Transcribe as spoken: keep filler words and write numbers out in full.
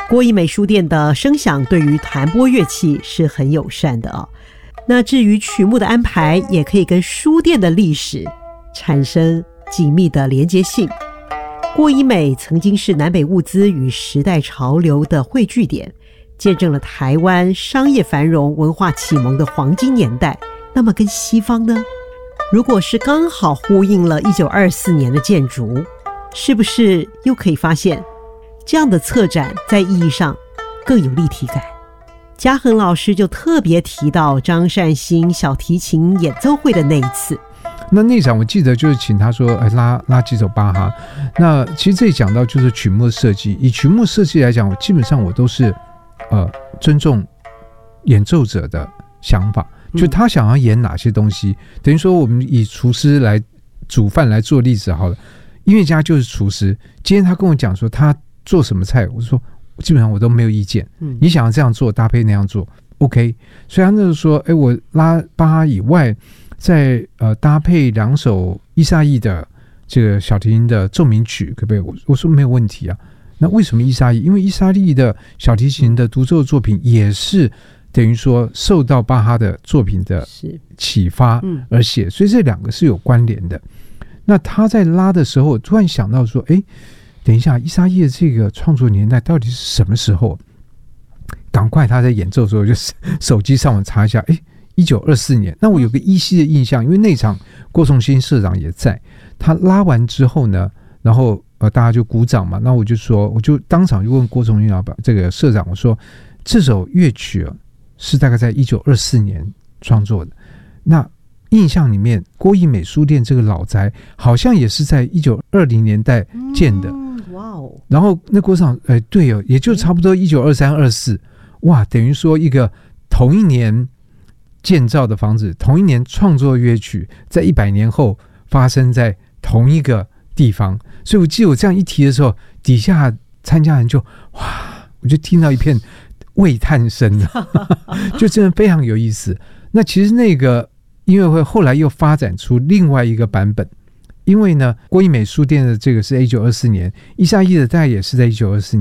郭一美书店的声响对于弹拨乐器是很友善的哦。那至于曲目的安排，也可以跟书店的历史产生紧密的连结性。郭一美曾经是南北物资与时代潮流的汇聚点，见证了台湾商业繁荣、文化启蒙的黄金年代。那么跟西方呢？如果是刚好呼应了一九二四年的建筑，是不是又可以发现这样的策展在意义上更有立体感？嘉恒老师就特别提到张善兴小提琴演奏会的那一次。 那那场我记得就是请他说、哎、拉拉几首巴哈。那其实这里讲到就是曲目设计，以曲目设计来讲，我基本上我都是呃尊重演奏者的想法，就他想要演哪些东西、嗯、等于说我们以厨师来煮饭来做例子好了，音乐家就是厨师，今天他跟我讲说他做什么菜，我说基本上我都没有意见、嗯、你想要这样做搭配那样做 OK。 所以他那时候说哎，我拉巴哈以外再呃搭配两首伊萨义的这个小提琴的奏鸣曲可不可以？ 我, 我说没有问题啊。那为什么伊萨义？因为伊萨义的小提琴的独奏作品也是等于说受到巴哈的作品的启发而写、嗯、所以这两个是有关联的。那他在拉的时候突然想到说哎，等一下伊萨义的这个创作年代到底是什么时候？赶快他在演奏的时候就手机上网查一下，哎，一九二四年。那我有个依稀的印象，因为那场郭崇新社长也在，他拉完之后呢，然后呃大家就鼓掌嘛，那我就说，我就当场就问郭崇新老板这个社长，我说这首乐曲、啊、是大概在一九二四年创作的，那印象里面郭一美书店这个老宅好像也是在一九二零年代建的、嗯、哇哦。然后那郭厂呃对哦，也就差不多一九二三二四，哇，等于说一个同一年建造的房子，同一年创作乐曲，在一百年后发生在同一个地方。所以我记得我这样一提的时候，底下参加人就哇，我就听到一片喟叹声就真的非常有意思。那其实那个音乐会后来又发展出另外一个版本，因为呢郭一美书店的这个是一九二四年，伊萨义的大概也是在一九二四年。